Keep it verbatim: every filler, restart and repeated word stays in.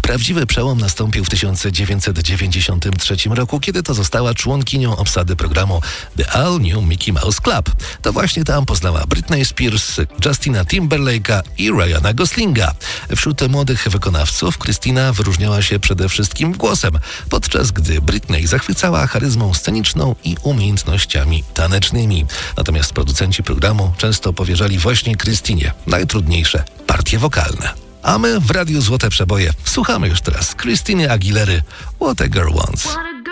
Prawdziwy przełom nastąpił w tysiąc dziewięćset dziewięćdziesiątym trzecim roku, kiedy to została członkinią obsady programu The All New Mickey Mouse Club. To właśnie tam poznała Britney Spears, Justina Timberlake'a i Ryana Goslinga. Wśród młodych wykonawców Krystyna wyróżniała się przede wszystkim głosem, podczas gdy Britney zachwycała charyzmą sceniczną i umiejętnościami tanecznymi. Natomiast producenci programu często powierzali właśnie Krystynie najtrudniejsze partie wokalne. A my w Radiu Złote Przeboje słuchamy już teraz Krystyny Aguilery What a Girl Wants.